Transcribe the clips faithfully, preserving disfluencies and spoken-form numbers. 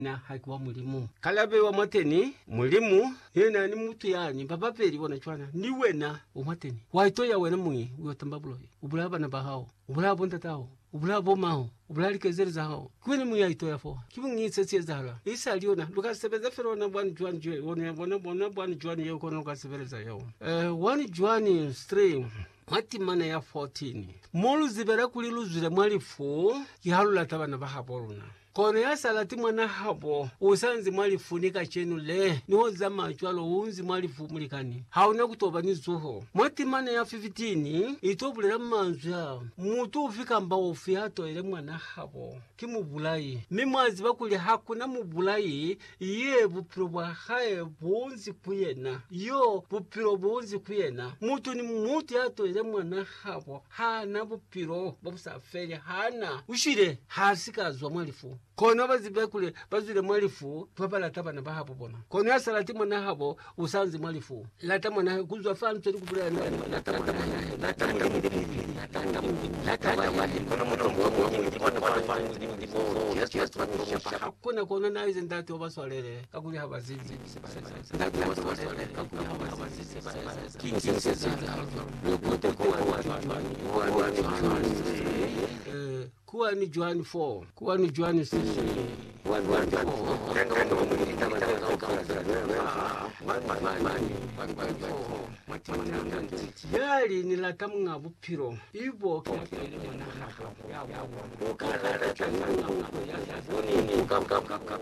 na haikuwa mulimu kalabe wa mateni mulimu yena ni mutu yani baba peri wona chwana ni wena umateni waito ya wena mungi uyotambabulo ubulaba na bahao ubulaba ntatao ubulaba mao ubulali kezeri zao kwini mungi aito yafo kibungi tsetse zala isa liona lukasebeza ferona bwana jwani jwe wona bona bona bwana jwani yeko lukasebeza yao eh wani jwani stream mati mana ya fourteen molu zibera kuli luzure mwalifu yahalula tabana bahaboluna kono ya salati mwana habo usanzi mwalifunika chenu le niho zama chwalo unzi mwalifumulikani hauna kutoba ni zuho mati mana ya fifteen itobulera manzwa mutu ufika mba ufiato ile mwana habo kimubulayi mimwazi bakuli hakuna mubulayi iye bupiro bwa haye bunzi kuyena yo bupiro bunzi kuyena mutu ni mutu yato ile mwana habo hana bupiro babusaferi hana ushire hasikazwa mwalifu kono bazibe kule bazile mwalifu twabala tabana bahapo bona kono ya salati mwana habo usanzi mwalifu lata mwana kuzwa fanu tuli kubula ni lata mwana lata mwana lata mwana lata mwana hakuna kono na hizo ndati obaswalele kakuli habazizi ndati obaswalele kakuli habazizi kingi sasa lokote kwa eh kuwa ni Joan four kuwa ni Joan six one one four yali ni latamu ngabupiro ibo kakele mwana hapa ukala tanga ngabuni ngakaka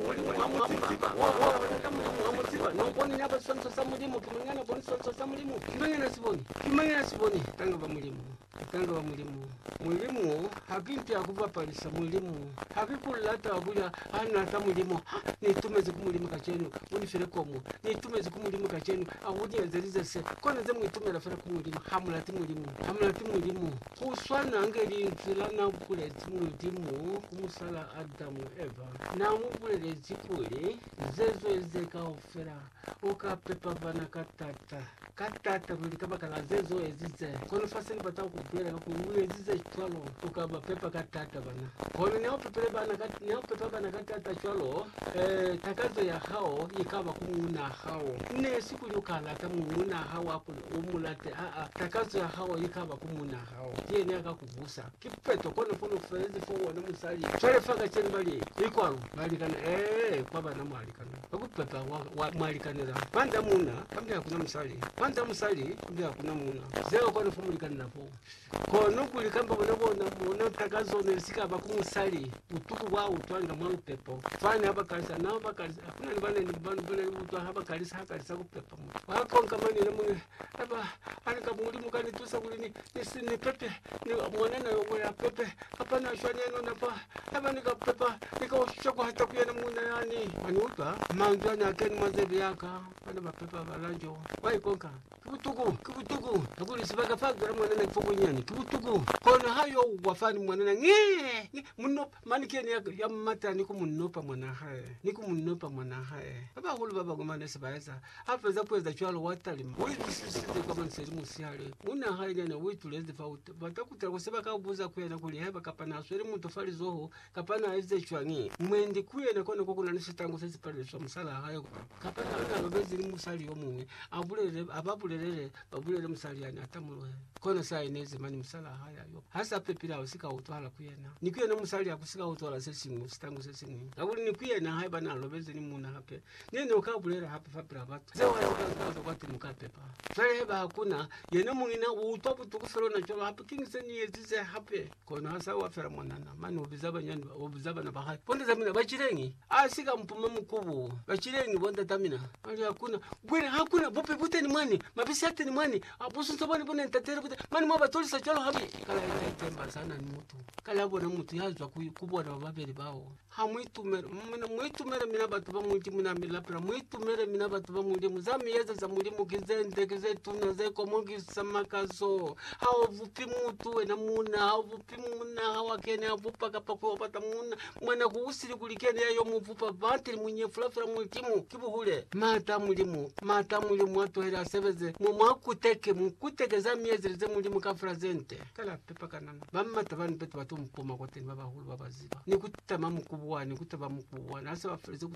no boni naba sonso samulimu kimangana boni sonso samulimu kimangana siboni kimangana siboni tanga ba mulimu tanga ba mulimu mulimu hakinti akuva palisa mulimu hakikulata abuya ana tamulimu ni tumeze kumulimu kachenu unifere komu ni tumeze kumulimu kachenu awudi ezerize se kona ze mwitumera fere kumulimu hamulati mulimu hamulati mulimu kuswana ngeli nzilana kule mulimu kumusala Adamu Eva na mukule zikule zezo ezeka ofera ukapepa bana katata katata kulikaba kala zezo ezize kono faseni batako kubera kuule ezize twalo ukaba pepa katata bana kono ne opepele bana kat ne opepa bana katata twalo eh takazo ya hao ikaba kumuna hao ne siku yokala tamuna hao akule umulate a a takazo ya hao ikaba kumuna hao ye ne akakuvusa kipeto kono fono frezi fo wona musali twale faka cheni bali ikwalo bali kana eh kwaba na mwali kana bakupepa wa mwali kana panda muna kambe hakuna musali panda musali kambe hakuna muna zero kono fumulikana napo kono kulikamba bona bona bona takazo ne sikaba kumusali utuku wa utwanga mwa upepo fani hapa kanisa na hapa kanisa hakuna ni bana ni bana bana utwa hapa kanisa hapa kanisa kupepa mtu wako kama ni mungu hapa anika mulimu kani tusa kulini ni pepe ni mwanana ya pepe hapa na shwani eno napa hapa nika pepa nika ushoko hata kuyana muna yani ani utwa manjwa na keni mazebi yaka bana bapepa balanjo wai konka kibutuku kibutuku akuli sibaka fagra mwanana kifoko nyani kibutuku kono hayo wafani mwanana nge muno manikeni ya, ya mata niku munopa mwana hae niku munopa mwana hae baba hulu baba gomane sibaeza hapa za kweza chwalo watali witu sisite kama nseri musiale una hae nene witu lezi fauta batakuta kuseba kaubuza kuyena kuli heba kapana asweri mtu fali zoho kapana eze chwangi mwendi kuyena kone kukuna nisitangu sisi pale so msala hae kapana ana babezi ni musali yomungi abulele ababulele babulele musali yani atamulohe kono saa inezi mani musala hae yo hasa pepila usika utwala kuyena ni kuyena musali ya kusika utwala sesi mustangu sesi ni abuli ni kuyena hae bana lobezi ni muna hape nene ukabulele hape fapila batu zewa ya ukaza kwa timukapepa twale heba hakuna yena mungina utwapu tukufero na cholo hape kingise ni yezize hape kono hasa wafera mwanana mani ubizaba nyani ubizaba na bahai ponde zamina bachirengi asika mpuma mkubu bachirengi bonda tamina ali hakuna gwene hakuna bope bute ni mwani mabisi hate ni mwani abusu nsabani bone ntatere bute mani mwaba tolisa cholo habi kala ina itemba sana ni mutu kala bona mutu yazwa kubona babeli bao hamwitumere mna mwitumere mina batu ba mwiti muna milapra mwitumere mina batu ba mwiti muzami yeza za mwiti mukizende kize tuna ze komongi samakazo hao vupi mutu we na muna hao vupi muna hao kene avupa kapako pata muna mwana kuusiri kulikene ya yomu vupa vantili mwenye fulafira mwitimu kibuhule mata mulimu mata mulimu watu hera sebeze mwakuteke mkuteke za miezirize mulimu kafra zente kala pepa kanana bama tabani petu watu mpoma kwa teni baba hulu baba ziba ni kutama mkubwa ni kutama mkubwa na asa wafrize